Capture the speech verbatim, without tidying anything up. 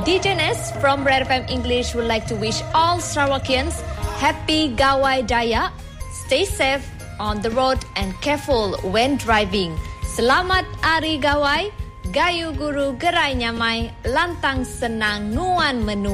D J Nes from Red F M English would like to wish all Sarawakians happy Gawai Daya. Stay safe on the road and careful when driving. Selamat Hari Gawai, Gayu Guru Gerai Nyamai, Lantang Senang Nuan Menu.